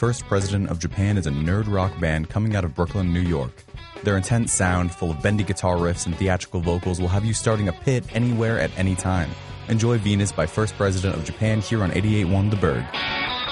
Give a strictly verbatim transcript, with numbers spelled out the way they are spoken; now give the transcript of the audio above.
First President of Japan is a nerd rock band coming out of Brooklyn, New York. Their intense sound, full of bendy guitar riffs and theatrical vocals, will have you starting a pit anywhere at any time. Enjoy Venus by First President of Japan here on eighty-eight point one The Bird.